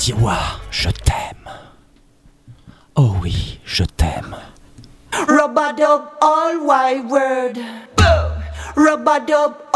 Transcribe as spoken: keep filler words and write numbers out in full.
Diwa, je t'aime. Oh oui, je t'aime. Rub-a-dub, all wide word. Rub-a-dub.